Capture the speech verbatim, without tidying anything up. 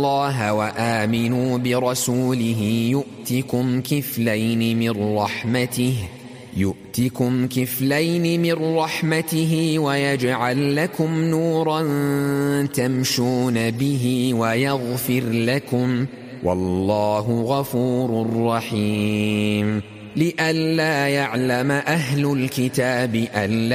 الله وآمنوا برسوله يؤتكم كفلين من رحمته يؤتكم كفلين من رحمته ويجعل لكم نورا تمشون به ويغفر لكم والله غفور رحيم. لئلا يعلم أهل الكتاب ألا